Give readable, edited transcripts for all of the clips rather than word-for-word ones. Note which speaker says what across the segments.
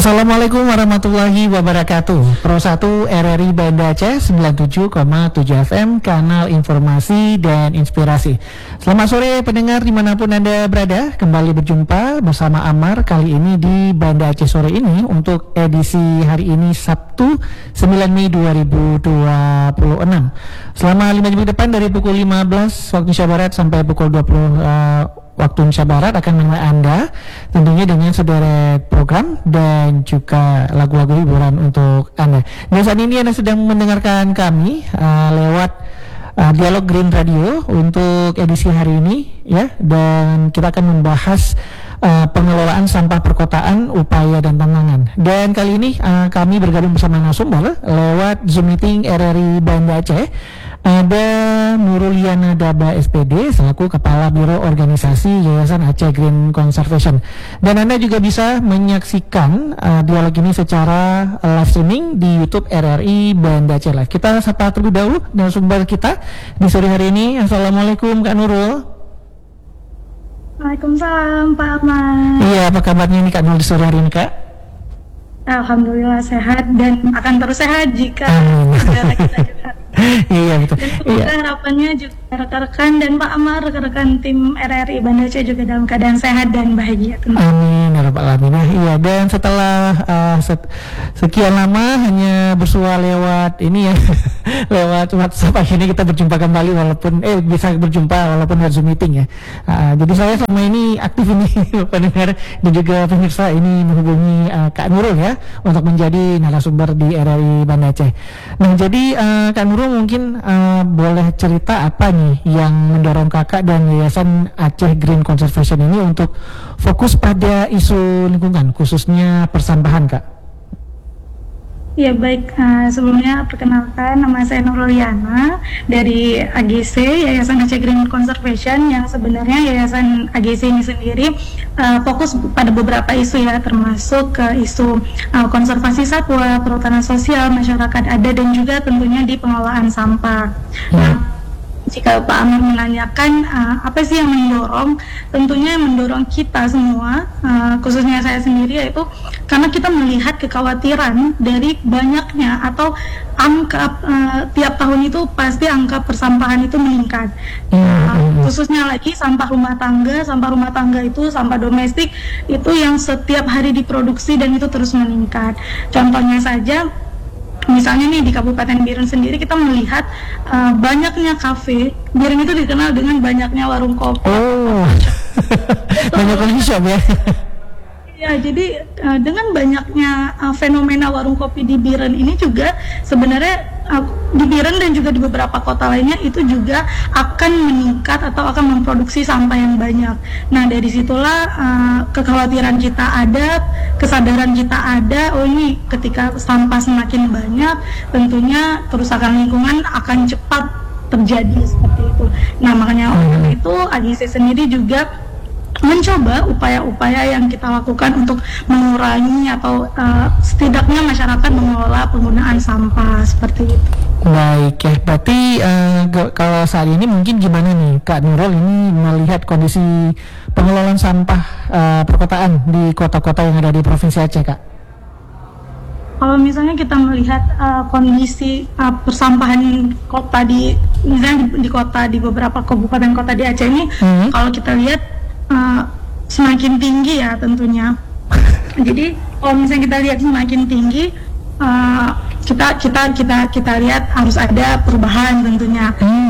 Speaker 1: Assalamualaikum warahmatullahi wabarakatuh. Pro 1 RRI Banda Aceh 97,7 FM, kanal informasi dan inspirasi. Selamat sore pendengar dimanapun Anda berada. Kembali berjumpa bersama Amar kali ini di Banda Aceh sore ini untuk edisi hari ini Sabtu 9 Mei 2026. Selama 5 jam ke depan dari pukul 15 waktu Indonesia Barat sampai pukul 20 waktu Indonesia Barat akan menemani Anda tentunya dengan sederet program dan juga lagu-lagu hiburan untuk Anda. Dan saat ini Anda sedang mendengarkan kami lewat Dialog Green Radio untuk edisi hari ini ya, dan kita akan membahas pengelolaan sampah perkotaan, upaya dan tantangan. Dan kali ini kami bergabung bersama narasumber lewat Zoom meeting RRI Banda Aceh. Ada Nuruliana Daba SPD selaku Kepala Biro Organisasi Yayasan Aceh Green Conservation. Dan Anda juga bisa menyaksikan dialog ini secara live streaming di YouTube RRI Banda Aceh Live. Kita sapa terlebih dahulu narasumber kita di sore hari ini. Assalamualaikum Kak Nurul.
Speaker 2: Waalaikumsalam Pak Ahmad.
Speaker 1: Iya, apa kabarnya nih Kak Nurul di sore hari ini Kak?
Speaker 2: Alhamdulillah sehat dan akan terus sehat jika negara kita juga.
Speaker 1: Iya betul.
Speaker 2: Dan semoga harapannya juga rekan-rekan dan Pak Amar, rekan-rekan tim RRI Banda Aceh juga dalam keadaan sehat dan bahagia.
Speaker 1: Amin ya rabbal alamin. Iya, dan setelah sekian lama hanya bersua lewat ini ya, lewat WhatsApp, akhirnya kita berjumpa kembali walaupun bisa berjumpa walaupun lewat Zoom meeting ya. Jadi saya selama ini aktif ini pendengar dan juga pemirsa ini menghubungi Kak Nurul ya untuk menjadi narasumber di RRI Banda Aceh. Nah, jadi Kak Nurul mungkin boleh cerita apa nih yang mendorong kakak dan Yayasan Aceh Green Conservation ini untuk fokus pada isu lingkungan, khususnya persampahan, Kak?
Speaker 2: Ya baik, sebelumnya perkenalkan nama saya Nuruliana dari AGC, Yayasan Aceh Green Conservation, yang sebenarnya Yayasan AGC ini sendiri fokus pada beberapa isu ya, termasuk isu konservasi satwa, perhutanan sosial, masyarakat adat, dan juga tentunya di pengelolaan sampah. Nah, jika Pak Amir menanyakan apa sih yang mendorong, tentunya yang mendorong kita semua, khususnya saya sendiri, yaitu karena kita melihat kekhawatiran dari banyaknya atau angka tiap tahun itu pasti angka persampahan itu meningkat. Khususnya lagi sampah rumah tangga itu sampah domestik itu yang setiap hari diproduksi dan itu terus meningkat. Contohnya saja, misalnya nih di Kabupaten Biren sendiri kita melihat banyaknya kafe. Biren itu dikenal dengan banyaknya warung kopi.
Speaker 1: Oh, banyak coffee shop ya.
Speaker 2: Ya, jadi dengan banyaknya fenomena warung kopi di Biren ini juga sebenarnya di Biren dan juga di beberapa kota lainnya itu juga akan meningkat atau akan memproduksi sampah yang banyak. Nah, dari situlah kekhawatiran kita ada, kesadaran kita ada, oh ini ketika sampah semakin banyak, tentunya kerusakan lingkungan akan cepat terjadi seperti itu. Nah, makanya oleh itu AGC sendiri juga mencoba upaya-upaya yang kita lakukan untuk mengurangi atau setidaknya masyarakat mengelola penggunaan sampah seperti itu.
Speaker 1: Baik ya, berarti kalau saat ini mungkin gimana nih Kak Nurul ini melihat kondisi pengelolaan sampah perkotaan di kota-kota yang ada di Provinsi Aceh, Kak?
Speaker 2: Kalau misalnya kita melihat kondisi persampahan kota misalnya di kota, di beberapa kabupaten kota di Aceh ini, kalau kita lihat semakin tinggi ya tentunya. Jadi kalau misalnya kita lihat semakin tinggi, kita lihat harus ada perubahan tentunya.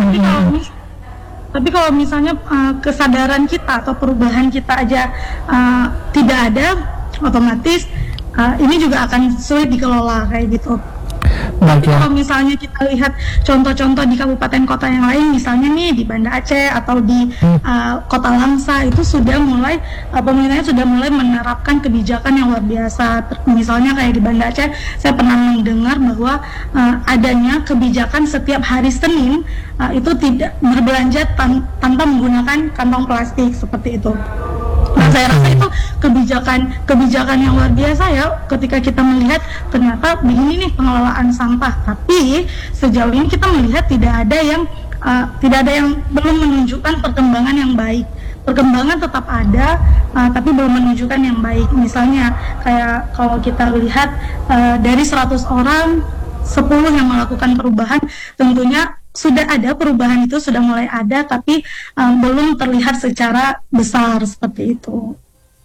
Speaker 2: Tapi kalau misalnya kesadaran kita atau perubahan kita aja tidak ada, otomatis ini juga akan sulit dikelola kayak gitu. Tapi kalau misalnya kita lihat contoh-contoh di kabupaten kota yang lain, misalnya nih di Banda Aceh atau di Kota Langsa, itu sudah mulai pemerintahnya sudah mulai menerapkan kebijakan yang luar biasa. Misalnya kayak di Banda Aceh, saya pernah mendengar bahwa adanya kebijakan setiap hari Senin itu tidak berbelanja tanpa menggunakan kantong plastik seperti itu. Nah, saya rasa itu kebijakan yang luar biasa ya, ketika kita melihat ternyata begini nih pengelolaan sampah. Tapi sejauh ini kita melihat tidak ada yang belum menunjukkan perkembangan yang baik. perkembangan tetap ada, tapi belum menunjukkan yang baik. Misalnya kayak kalau kita lihat dari 100 orang 10 yang melakukan perubahan, tentunya sudah ada perubahan itu sudah mulai ada, tapi belum terlihat secara besar seperti itu.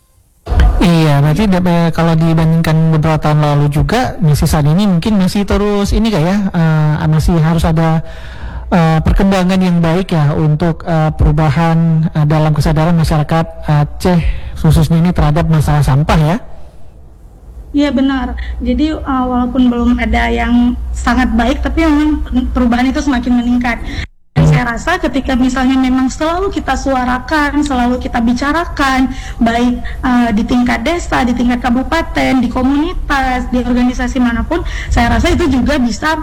Speaker 1: Iya, berarti kalau dibandingkan beberapa tahun lalu juga, masih saat ini mungkin masih terus ini kayak masih harus ada perkembangan yang baik ya untuk perubahan dalam kesadaran masyarakat Aceh khususnya ini terhadap masalah sampah ya.
Speaker 2: Iya benar. Jadi walaupun belum ada yang sangat baik, tapi memang perubahan itu semakin meningkat. Dan saya rasa ketika misalnya memang selalu kita suarakan, selalu kita bicarakan, baik di tingkat desa, di tingkat kabupaten, di komunitas, di organisasi manapun, saya rasa itu juga bisa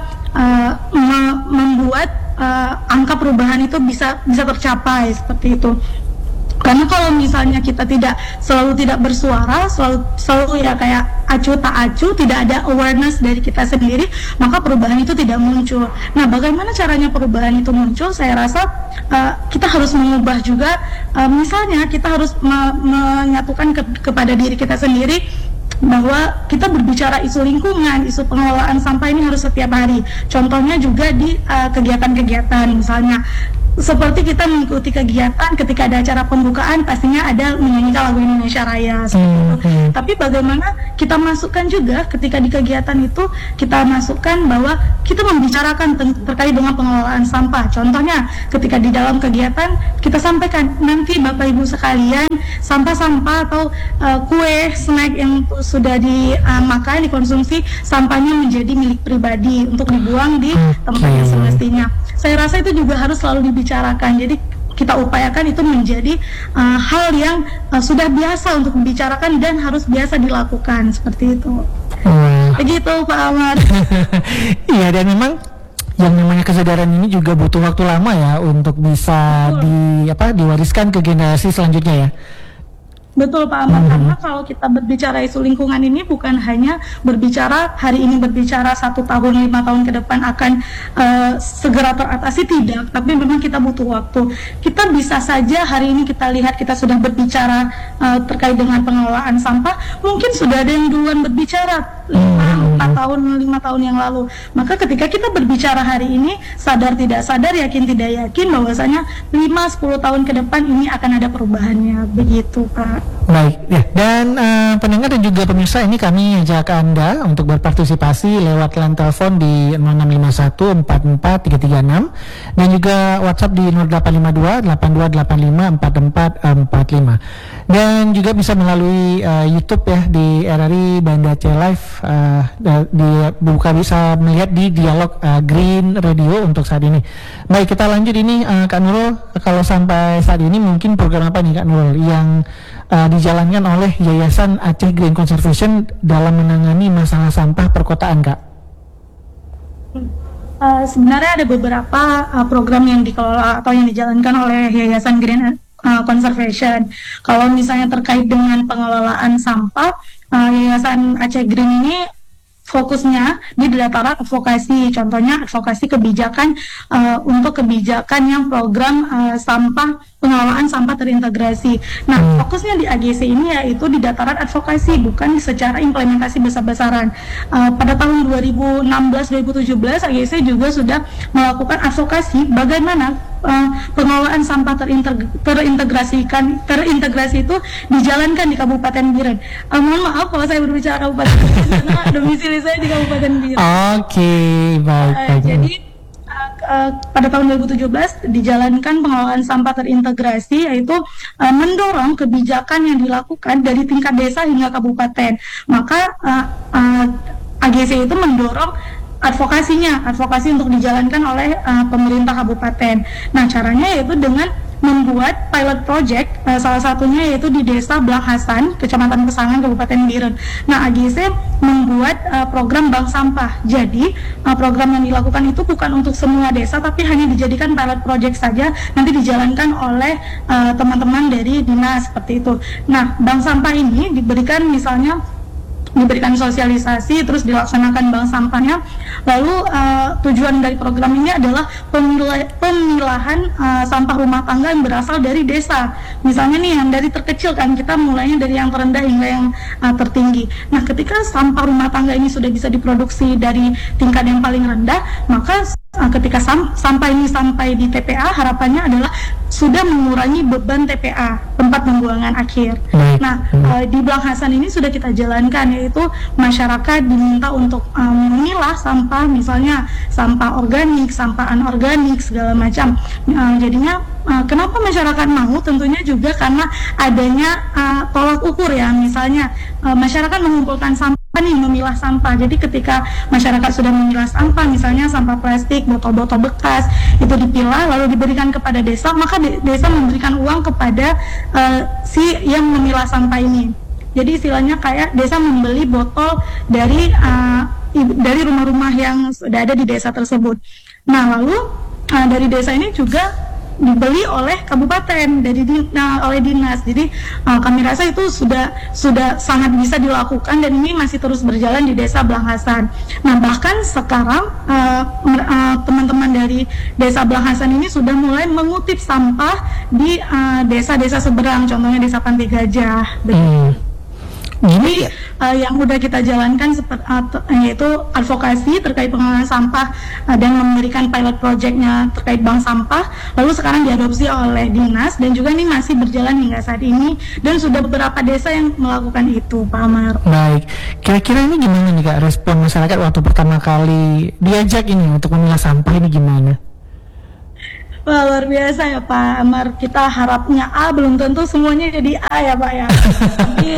Speaker 2: membuat angka perubahan itu bisa tercapai seperti itu. Karena kalau misalnya kita selalu tidak bersuara, selalu ya kayak acuh tak acuh, tidak ada awareness dari kita sendiri, maka perubahan itu tidak muncul. Nah, bagaimana caranya perubahan itu muncul? Saya rasa kita harus mengubah juga, misalnya kita harus menyatukan kepada diri kita sendiri bahwa kita berbicara isu lingkungan, isu pengelolaan sampah ini harus setiap hari. Contohnya juga di kegiatan-kegiatan, misalnya seperti kita mengikuti kegiatan ketika ada acara pembukaan pastinya ada menyanyikan lagu Indonesia Raya seperti itu. Tapi bagaimana kita masukkan juga ketika di kegiatan itu kita masukkan bahwa kita membicarakan terkait dengan pengelolaan sampah. Contohnya ketika di dalam kegiatan kita sampaikan nanti Bapak Ibu sekalian sampah-sampah atau kue, snack yang sudah dimakan, dikonsumsi, sampahnya menjadi milik pribadi untuk dibuang di tempat yang semestinya. Saya rasa itu juga harus selalu dibicarakan. Jadi kita upayakan itu menjadi hal yang sudah biasa untuk dibicarakan dan harus biasa dilakukan seperti itu. Begitu Pak Ahmad.
Speaker 1: Iya, dan memang yang namanya kesadaran ini juga butuh waktu lama ya untuk bisa diwariskan ke generasi selanjutnya ya.
Speaker 2: Betul Pak Ahmad, karena kalau kita berbicara isu lingkungan ini bukan hanya berbicara hari ini, berbicara 1 tahun, 5 tahun ke depan akan segera teratasi, tidak, tapi memang kita butuh waktu. Kita bisa saja hari ini kita lihat kita sudah berbicara terkait dengan pengelolaan sampah, mungkin sudah ada yang duluan berbicara 4 tahun, 5 tahun yang lalu. Maka ketika kita berbicara hari ini, sadar tidak sadar, yakin tidak yakin, bahwasanya 5-10 tahun ke depan ini akan ada perubahannya, begitu Pak.
Speaker 1: Baik, ya. Dan pendengar dan juga pemirsa, ini kami ajak Anda untuk berpartisipasi lewat line telepon di 0651 44 336 dan juga WhatsApp di 0852 8285 4445. Dan juga bisa melalui YouTube ya di RRI Banda Aceh Live, bisa melihat di dialog Green Radio untuk saat ini. Baik, kita lanjut ini Kak Nurul, kalau sampai saat ini mungkin program apa nih Kak Nurul yang dijalankan oleh Yayasan Aceh Green Conservation dalam menangani masalah sampah perkotaan, Kak?
Speaker 2: Sebenarnya ada beberapa program yang dikelola atau yang dijalankan oleh Yayasan Green Conservation. Kalau misalnya terkait dengan pengelolaan sampah, Yayasan Aceh Green ini fokusnya di dataran advokasi, contohnya advokasi kebijakan untuk kebijakan yang program pengelolaan sampah terintegrasi. Nah, fokusnya di AGC ini yaitu di dataran advokasi, bukan secara implementasi besar-besaran. Pada tahun 2016-2017 AGC juga sudah melakukan advokasi bagaimana pengelolaan sampah terintegrasi itu dijalankan di Kabupaten Biren. Mohon maaf kalau saya berbicara Kabupaten Biren karena domisili saya di Kabupaten Biren.
Speaker 1: Oke, baik.
Speaker 2: Jadi pada tahun 2017 dijalankan pengelolaan sampah terintegrasi, yaitu mendorong kebijakan yang dilakukan dari tingkat desa hingga kabupaten. Maka AGC itu mendorong advokasi untuk dijalankan oleh pemerintah kabupaten. Nah, caranya yaitu dengan membuat pilot project, salah satunya yaitu di Desa Blang Hasan, Kecamatan Pesangan, Kabupaten Biren. Nah, AGC membuat program bank sampah. Jadi, program yang dilakukan itu bukan untuk semua desa, tapi hanya dijadikan pilot project saja, nanti dijalankan oleh teman-teman dari dinas seperti itu. Nah, bank sampah ini diberikan misalnya diberikan sosialisasi, terus dilaksanakan bank sampahnya. Lalu tujuan dari program ini adalah pemilahan sampah rumah tangga yang berasal dari desa. Misalnya nih yang dari terkecil kan, kita mulainya dari yang terendah hingga yang tertinggi. Nah, ketika sampah rumah tangga ini sudah bisa diproduksi dari tingkat yang paling rendah, maka ketika sampah ini sampai di TPA, harapannya adalah sudah mengurangi beban TPA, tempat pembuangan akhir. Nah, di Blang Hasan ini sudah kita jalankan, yaitu masyarakat diminta untuk memilah sampah, misalnya sampah organik, sampah anorganik, segala macam. Jadinya kenapa masyarakat mau? Tentunya juga karena adanya tolak ukur ya, misalnya masyarakat mengumpulkan sampah nih, memilah sampah. Jadi ketika masyarakat sudah memilah sampah, misalnya sampah plastik, botol-botol bekas, itu dipilah lalu diberikan kepada desa, maka desa memberikan uang kepada si yang memilah sampah ini. Jadi istilahnya kayak desa membeli botol dari rumah-rumah yang sudah ada di desa tersebut. Nah, lalu dari desa ini juga dibeli oleh kabupaten oleh dinas. Jadi kami rasa itu sudah sangat bisa dilakukan, dan ini masih terus berjalan di Desa Blang Hasan. Nah, bahkan sekarang teman-teman dari Desa Blang Hasan ini sudah mulai mengutip sampah di desa-desa seberang, contohnya Desa Pantai Gajah. Jadi yang udah kita jalankan yaitu advokasi terkait pengelolaan sampah dan memberikan pilot projectnya terkait bank sampah, lalu sekarang diadopsi oleh dinas, dan juga ini masih berjalan hingga saat ini, dan sudah beberapa desa yang melakukan itu, Pak Amar.
Speaker 1: Baik, kira-kira ini gimana nih Kak, respon masyarakat waktu pertama kali diajak ini untuk memilah sampah ini gimana?
Speaker 2: Wah, luar biasa ya Pak Amar. Kita harapnya A, belum tentu semuanya jadi A ya Pak ya. Tapi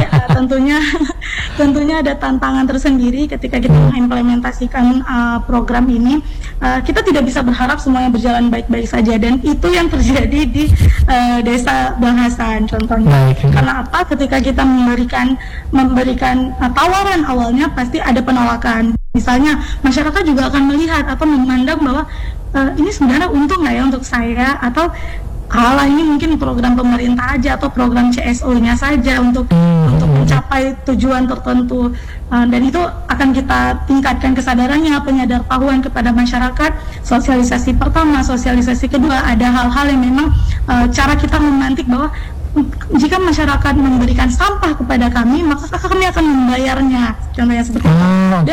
Speaker 2: tentunya ada tantangan tersendiri ketika kita mengimplementasikan program ini. Kita tidak bisa berharap semuanya berjalan baik-baik saja, dan itu yang terjadi di Desa Blang Hasan contohnya. Karena apa? Ketika kita memberikan tawaran awalnya, pasti ada penolakan. Misalnya masyarakat juga akan melihat atau memandang bahwa ini sebenarnya untung nggak ya untuk saya, atau kalau ini mungkin program pemerintah aja atau program CSO-nya saja untuk mencapai tujuan tertentu, dan itu akan kita tingkatkan kesadarannya, penyadaran kepada masyarakat. Sosialisasi pertama, sosialisasi kedua, ada hal-hal yang memang cara kita memantik bahwa jika masyarakat memberikan sampah kepada kami, maka kami akan membayarnya, contohnya seperti itu. Dan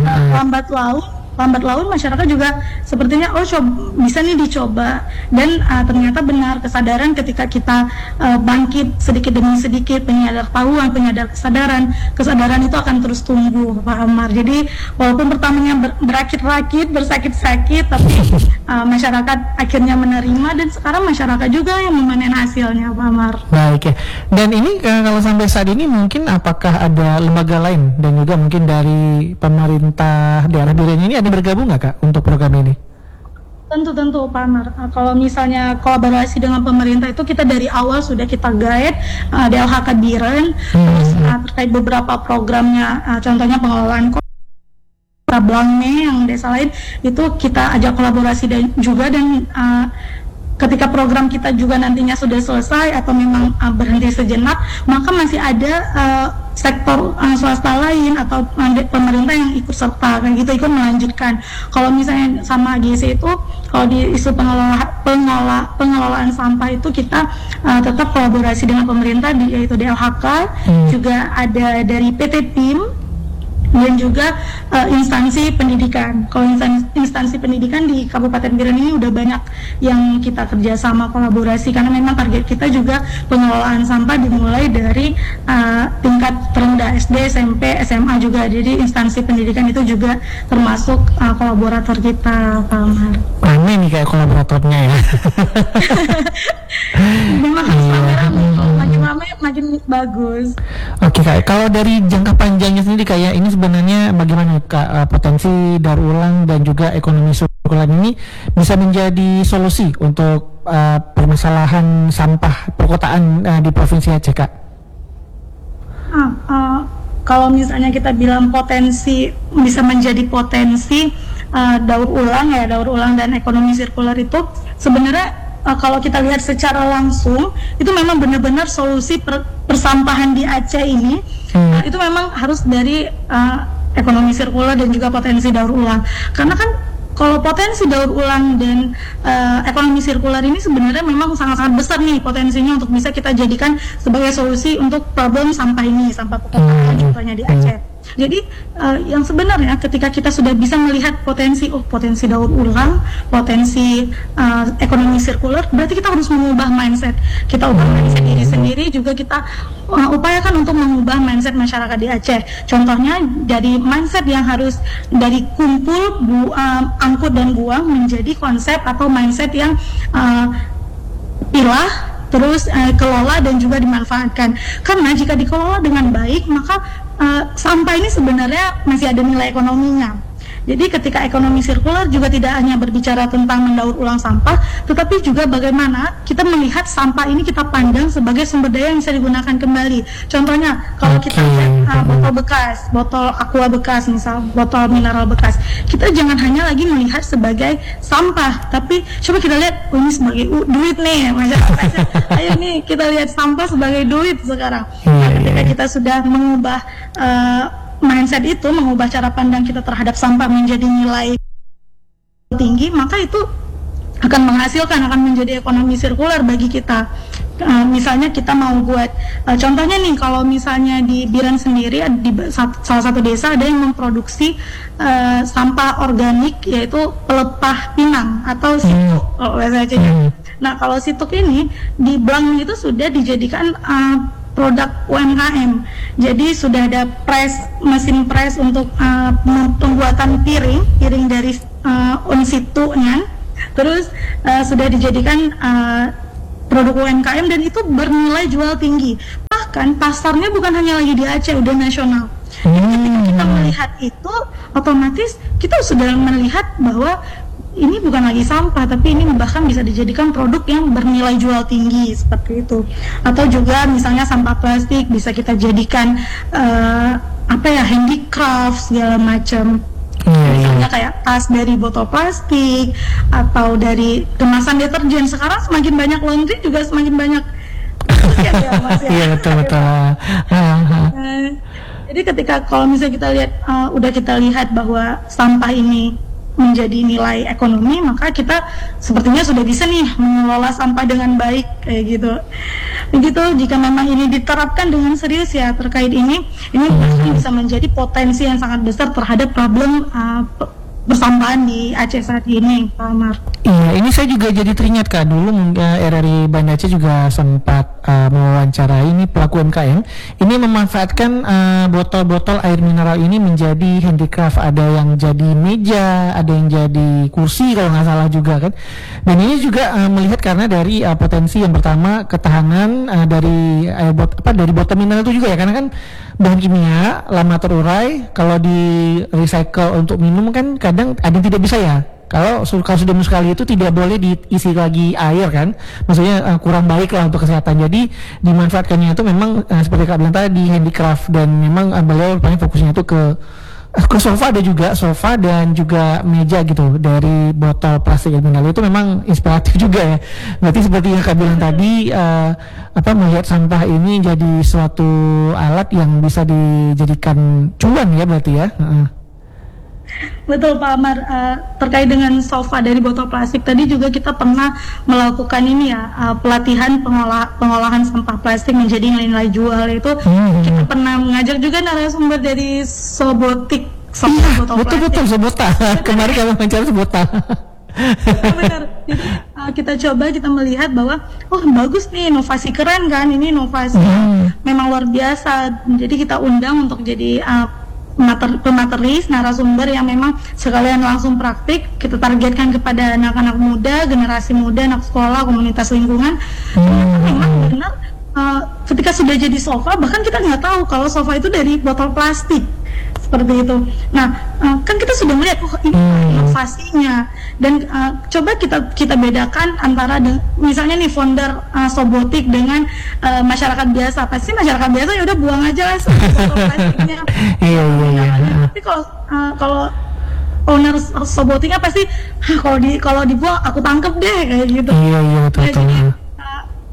Speaker 2: lambat laun masyarakat juga sepertinya bisa nih dicoba, dan ternyata benar kesadaran ketika kita bangkit sedikit demi sedikit, kesadaran itu akan terus tumbuh, Pak Amar. Jadi walaupun pertamanya berakit-rakit, bersakit-sakit, tapi masyarakat akhirnya menerima, dan sekarang masyarakat juga yang memanen hasilnya, Pak Amar.
Speaker 1: Baik ya. Dan ini kalau sampai saat ini mungkin apakah ada lembaga lain dan juga mungkin dari pemerintah daerah Biren ini ada bergabung nggak Kak untuk program ini?
Speaker 2: Tentu Pak Amar. Kalau misalnya kolaborasi dengan pemerintah itu kita dari awal sudah kita guide DLHK Biren, terus terkait beberapa programnya, contohnya pengelolaan Blangme yang desa lain itu kita ajak kolaborasi dan ketika program kita juga nantinya sudah selesai atau memang berhenti sejenak, maka masih ada sektor swasta lain atau pemerintah yang ikut serta, kayak gitu, ikut melanjutkan. Kalau misalnya sama AGC itu, kalau di isu pengelolaan sampah itu kita tetap kolaborasi dengan pemerintah, yaitu DLHK, juga ada dari PT PIM, dan juga instansi pendidikan. Kalau instansi pendidikan di Kabupaten Biren ini udah banyak yang kita kerjasama kolaborasi, karena memang target kita juga pengelolaan sampah dimulai dari tingkat terendah, SD, SMP, SMA juga. Jadi instansi pendidikan itu juga termasuk kolaborator kita, Pak Amar.
Speaker 1: Rame nih kayak kolaboratornya ya.
Speaker 2: Memang harus makin ramai makin bagus.
Speaker 1: Oke Kak, kalau dari jangka panjangnya sendiri kayak ini sebenarnya bagaimana Kak, potensi daur ulang dan juga ekonomi sirkular ini bisa menjadi solusi untuk permasalahan sampah perkotaan di Provinsi Aceh, Kak?
Speaker 2: Kalau misalnya kita bilang potensi, bisa menjadi potensi daur ulang dan ekonomi sirkular itu sebenarnya kalau kita lihat secara langsung itu memang benar-benar solusi persampahan di Aceh ini itu memang harus dari ekonomi sirkular dan juga potensi daur ulang. Karena kan kalau potensi daur ulang dan ekonomi sirkular ini sebenarnya memang sangat-sangat besar nih potensinya untuk bisa kita jadikan sebagai solusi untuk problem sampah ini, sampah perkotaan contohnya di Aceh. Jadi yang sebenarnya ketika kita sudah bisa melihat potensi daur ulang, potensi ekonomi sirkular, berarti kita harus mengubah mindset. Kita ubah mindset diri sendiri, juga kita upayakan untuk mengubah mindset masyarakat di Aceh. Contohnya dari mindset yang harus dari kumpul, angkut dan buang menjadi konsep atau mindset yang pilah, terus kelola dan juga dimanfaatkan. Karena jika dikelola dengan baik, maka sampah ini sebenarnya masih ada nilai ekonominya. Jadi ketika ekonomi sirkular juga tidak hanya berbicara tentang mendaur ulang sampah, tetapi juga bagaimana kita melihat sampah ini kita pandang sebagai sumber daya yang bisa digunakan kembali. Contohnya kalau kita lihat botol bekas, botol aqua bekas, misal botol mineral bekas, kita jangan hanya lagi melihat sebagai sampah, tapi coba kita lihat ini sebagai duit nih, masyarakat. Ayo nih kita lihat sampah sebagai duit sekarang. Nah, ketika kita sudah mengubah mindset itu, mengubah cara pandang kita terhadap sampah menjadi nilai tinggi, maka itu akan menghasilkan, akan menjadi ekonomi sirkular bagi kita. Misalnya kita mau buat, contohnya nih kalau misalnya di Biren sendiri, di salah satu desa ada yang memproduksi sampah organik, yaitu pelepah pinang atau situk biasanya. Nah kalau situk ini di Blang itu sudah dijadikan produk UMKM. Jadi sudah ada mesin press untuk pembuatan piring dari unsitunya. Terus sudah dijadikan produk UMKM dan itu bernilai jual tinggi. Bahkan pasarnya bukan hanya lagi di Aceh, udah nasional. Jadi ketika kita melihat itu, otomatis kita sudah melihat bahwa ini bukan lagi sampah, tapi ini bahkan bisa dijadikan produk yang bernilai jual tinggi, seperti itu. Atau juga misalnya sampah plastik bisa kita jadikan handicraft segala macam. Misalnya kayak tas dari botol plastik atau dari kemasan deterjen. Sekarang semakin banyak laundry juga semakin banyak.
Speaker 1: Iya betul.
Speaker 2: Jadi ketika kalau misalnya kita lihat kita lihat bahwa sampah ini menjadi nilai ekonomi, maka kita sepertinya sudah bisa nih mengelola sampah dengan baik kayak gitu. Begitu jika memang ini diterapkan dengan serius ya terkait ini pasti bisa menjadi potensi yang sangat besar terhadap problem persampahan di Aceh saat ini, Pak Amar.
Speaker 1: Iya, ini saya juga jadi teringat Kak, dulu RRI Banda Aceh juga sempat mewawancarai ini pelaku UMKM. Ini memanfaatkan botol-botol air mineral ini menjadi handicraft, ada yang jadi meja, ada yang jadi kursi kalau nggak salah juga kan. Dan ini juga melihat karena dari potensi yang pertama ketahanan dari botol mineral itu juga ya, karena kan bahan kimia lama terurai, kalau di recycle untuk minum kan kadang ada yang tidak bisa ya. Kalau sudah sekali itu tidak boleh diisi lagi air kan, maksudnya kurang baik lah untuk kesehatan. Jadi dimanfaatkannya itu memang seperti Kak bilang tadi handicraft, dan memang beliau paling fokusnya itu ke sofa, ada juga sofa dan juga meja gitu dari botol plastik mineral. Itu memang inspiratif juga ya. Berarti seperti yang Kak bilang tadi, melihat sampah ini jadi suatu alat yang bisa dijadikan cuan ya berarti ya.
Speaker 2: Betul Pak Amar, terkait dengan sofa dari botol plastik tadi juga kita pernah melakukan ini ya, pelatihan pengolahan sampah plastik menjadi nilai jual. Itu kita pernah mengajak juga narasumber dari Sobotik, botol plastik.
Speaker 1: Betul Sobota. Kemarin kami mencari Sobota.
Speaker 2: Benar. Jadi kita melihat bahwa bagus nih, inovasi keren kan, ini inovasi memang luar biasa. Jadi kita undang untuk jadi pemateris, narasumber yang memang sekalian langsung praktik. Kita targetkan kepada anak-anak muda, generasi muda, anak sekolah, komunitas lingkungan. Memang benar ketika sudah jadi sofa, bahkan kita nggak tahu kalau sofa itu dari botol plastik seperti itu. Nah, kan kita sudah melihat ini inovasinya, dan coba kita bedakan antara misalnya nih founder Sobotik dengan masyarakat biasa. Pasti masyarakat biasa ya udah buang aja lah botol plastiknya. Iya. Tapi kalau owner Sobotiknya pasti kalau dibuang aku tangkep deh kayak gitu.
Speaker 1: Iya betul.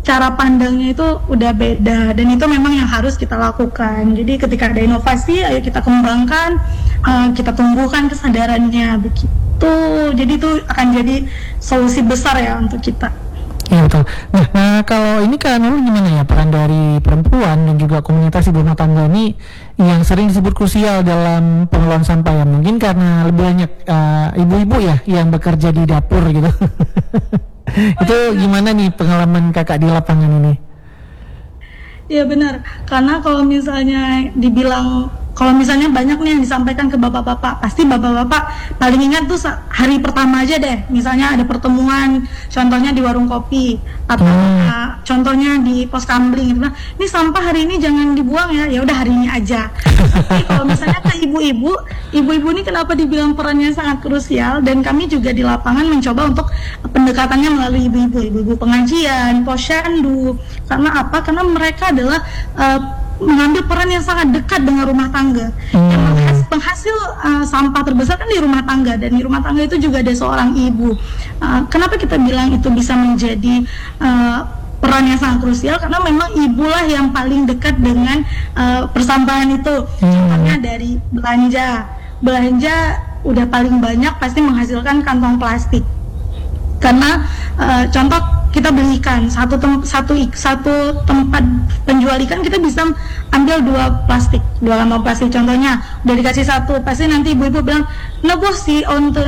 Speaker 2: cara pandangnya itu udah beda, dan itu memang yang harus kita lakukan. Jadi ketika ada inovasi, ayo kita kembangkan, kita tumbuhkan kesadarannya begitu. Jadi itu akan jadi solusi besar ya untuk kita.
Speaker 1: Iya betul. Nah, kalau ini Kak Nurul gimana ya peran dari perempuan dan juga komunitas ibu rumah tangga ini yang sering disebut krusial dalam pengelolaan sampah ya? Mungkin karena lebih banyak ibu-ibu ya yang bekerja di dapur gitu. Itu gimana nih pengalaman kakak di lapangan ini?
Speaker 2: Iya benar, karena kalau misalnya banyak nih yang disampaikan ke bapak-bapak, pasti bapak-bapak paling ingat tuh hari pertama aja deh. Misalnya ada pertemuan, contohnya di warung kopi atau contohnya di pos kamling gitu. Nah, ini sampah hari ini jangan dibuang ya, ya udah hari ini aja. Tapi kalau misalnya ke ibu-ibu ini kenapa dibilang perannya sangat krusial, dan kami juga di lapangan mencoba untuk pendekatannya melalui ibu-ibu pengajian, posyandu. Karena apa? Karena mereka adalah mengambil peran yang sangat dekat dengan rumah tangga. Yang penghasil sampah terbesar kan di rumah tangga, dan di rumah tangga itu juga ada seorang ibu. Kenapa kita bilang itu bisa menjadi peran yang sangat krusial? Karena memang ibulah yang paling dekat dengan persampahan itu. Contohnya dari belanja udah paling banyak pasti menghasilkan kantong plastik. Karena contoh kita beli ikan, satu tempat penjual ikan kita bisa ambil dua kantong plastik. Contohnya udah dikasih satu, pasti nanti ibu-ibu bilang nebosi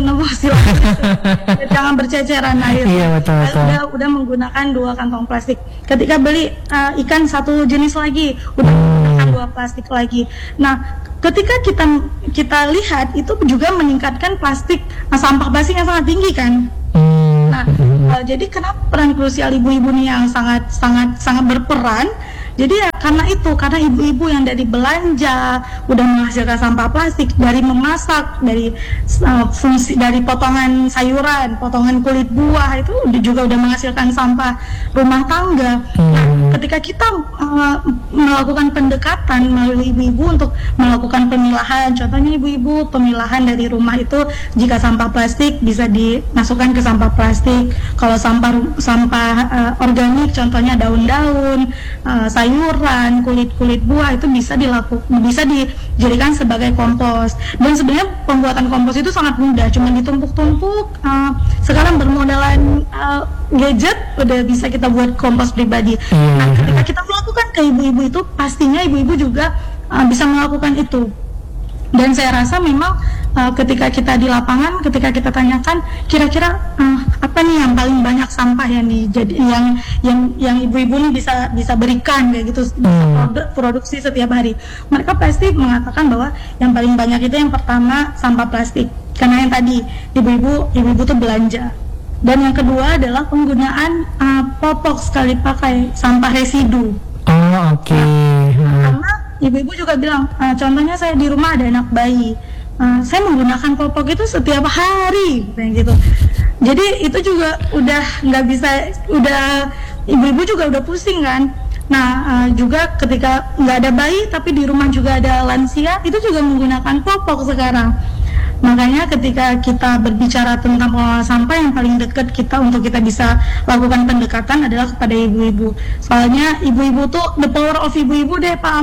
Speaker 2: jangan berceceran air.
Speaker 1: Iya, betul.
Speaker 2: Udah menggunakan dua kantong plastik. Ketika beli ikan satu jenis lagi, udah menggunakan dua plastik lagi. Nah, ketika kita lihat itu juga meningkatkan sampah plastik yang sangat tinggi kan. Nah, jadi kenapa peran krusial ibu-ibu nih yang sangat berperan? Jadi ya karena ibu-ibu yang dari belanja udah menghasilkan sampah plastik, dari memasak, dari fungsi dari potongan sayuran, potongan kulit buah, itu juga udah menghasilkan sampah rumah tangga. Nah, ketika kita melakukan pendekatan melalui ibu-ibu untuk melakukan pemilahan, contohnya ibu-ibu pemilahan dari rumah itu, jika sampah plastik bisa dimasukkan ke sampah plastik. Kalau sampah organik, contohnya daun-daun, sayuran, kulit buah, itu bisa dijadikan sebagai kompos. Dan sebenarnya pembuatan kompos itu sangat mudah, cuma ditumpuk-tumpuk. Sekarang bermodalan gadget udah bisa kita buat kompos pribadi. Nah, ketika kita melakukan ke ibu-ibu itu, pastinya ibu-ibu juga bisa melakukan itu. Dan saya rasa memang ketika kita di lapangan, ketika kita tanyakan kira-kira apa nih yang paling banyak sampah yang ibu-ibu ini bisa berikan kayak gitu, produksi setiap hari, mereka pasti mengatakan bahwa yang paling banyak itu yang pertama sampah plastik, karena yang tadi ibu-ibu tuh belanja. Dan yang kedua adalah penggunaan popok sekali pakai, sampah residu.
Speaker 1: Oke.
Speaker 2: Karena ibu-ibu juga bilang, contohnya saya di rumah ada anak bayi, saya menggunakan popok itu setiap hari, kayak gitu. Jadi itu juga udah nggak bisa, ibu-ibu juga udah pusing kan. Nah, juga ketika nggak ada bayi tapi di rumah juga ada lansia, itu juga menggunakan popok sekarang. Makanya ketika kita berbicara tentang pengelolaan sampah, yang paling dekat kita untuk kita bisa lakukan pendekatan adalah kepada ibu-ibu. Soalnya ibu-ibu tuh, the power of ibu-ibu deh Pak